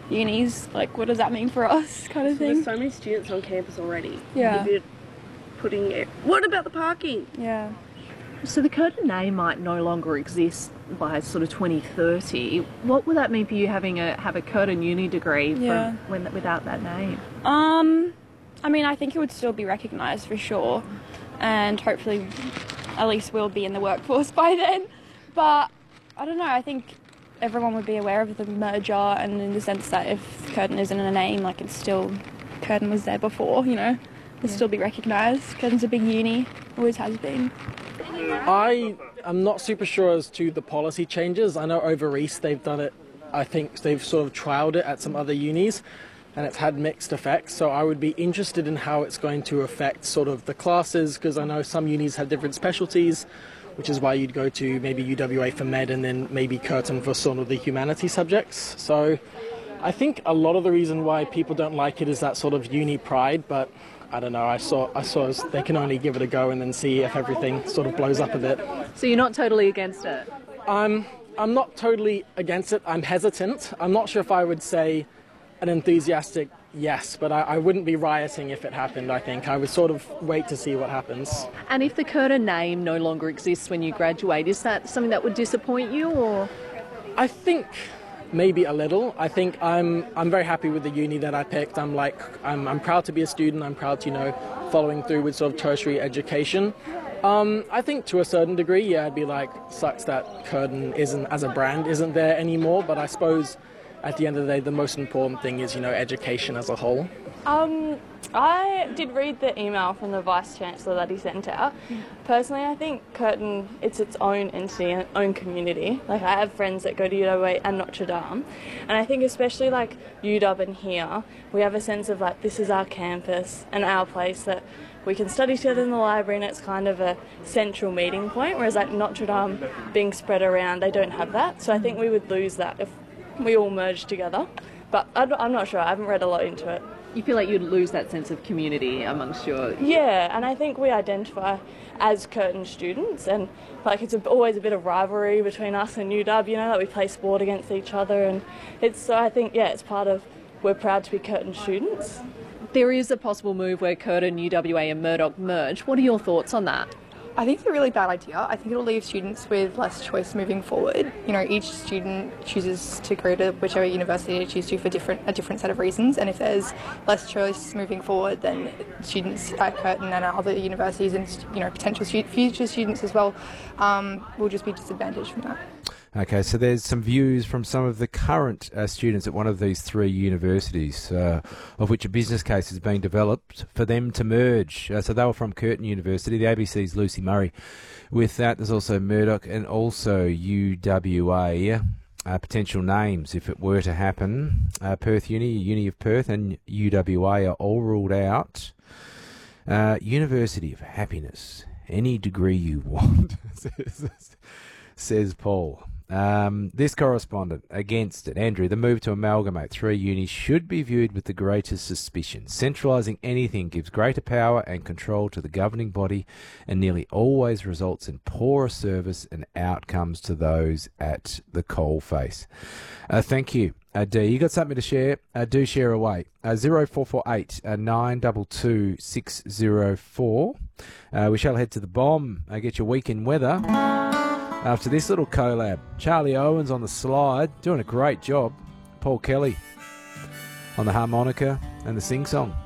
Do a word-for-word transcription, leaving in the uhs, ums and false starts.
unis, like what does that mean for us, kind of So thing. there's so many students on campus already. Yeah. If you're putting it. What about the parking? Yeah. So the Curtin name might no longer exist by sort of twenty thirty. What would that mean for you having a have a Curtin uni degree from Yeah. when without that name? Um, I mean, I think it would still be recognised for sure, and hopefully at least we'll be in the workforce by then. But I don't know, I think everyone would be aware of the merger, and in the sense that if Curtin isn't a name, like it's still, Curtin was there before, you know, it'll Yeah. still be recognised. Curtin's a big uni, always has been. I am not super sure as to the policy changes. I know over East they've done it, I think they've sort of trialled it at some other unis and it's had mixed effects. So I would be interested in how it's going to affect sort of the classes, because I know some unis have different specialties, which is why you'd go to maybe U W A for med and then maybe Curtin for sort of the humanities subjects. So I think a lot of the reason why people don't like it is that sort of uni pride, but I don't know, I saw I saw as they can only give it a go and then see if everything sort of blows up a bit. So you're not totally against it? I'm, I'm not totally against it, I'm hesitant. I'm not sure if I would say an enthusiastic yes, but I, I wouldn't be rioting if it happened, I think. I would sort of wait to see what happens. And if the Curtin name no longer exists when you graduate, is that something that would disappoint you, or...? I think maybe a little. I think I'm I'm very happy with the uni that I picked. I'm like I'm I'm proud to be a student. I'm proud to, you know, following through with sort of tertiary education. Um, I think to a certain degree, yeah, I'd be like, sucks that Curtin isn't as a brand isn't there anymore. But I suppose at the end of the day, the most important thing is, you know, education as a whole. Um, I did read the email from the Vice-Chancellor that he sent out. Personally, I think Curtin, it's its own entity and own community. Like, I have friends that go to U W A and Notre Dame, and I think especially like U W and here, we have a sense of like, this is our campus and our place that we can study together in the library, and it's kind of a central meeting point, whereas like Notre Dame being spread around, they don't have that. So I think we would lose that if we all merge together. But I'm not sure, I haven't read a lot into it. You feel like you'd lose that sense of community amongst your... Yeah, and I think we identify as Curtin students, and like it's a, always a bit of rivalry between us and U W, you know, that like we play sport against each other, and it's, so I think, yeah, it's part of, we're proud to be Curtin students. There is a possible move where Curtin, U W A and Murdoch merge. What are your thoughts on that? I think it's a really bad idea. I think it'll leave students with less choice moving forward. You know, each student chooses to go to whichever university they choose to for different a different set of reasons, and if there's less choice moving forward, then students at Curtin and at other universities and, you know, potential stu- future students as well um, will just be disadvantaged from that. Okay, so there's some views from some of the current uh, students at one of these three universities, uh, of which a business case is being developed for them to merge. Uh, so they were from Curtin University. The A B C's Lucy Murray. With that, there's also Murdoch and also U W A. Uh, potential names, if it were to happen. Uh, Perth Uni, Uni of Perth and U W A are all ruled out. Uh, University of Happiness. Any degree you want, says, says Paul. Um, this correspondent against it, Andrew, the move to amalgamate three unis should be viewed with the greatest suspicion. Centralising anything gives greater power and control to the governing body and nearly always results in poorer service and outcomes to those at the coalface. Uh, thank you. Uh, D, you got something to share? Uh, do share away. Uh, zero four four eight uh, nine two two six zero four. Uh, we shall head to the bomb. Uh, get your weekend weather. After this little collab, Charlie Owens on the slide, doing a great job. Paul Kelly on the harmonica and the sing-song.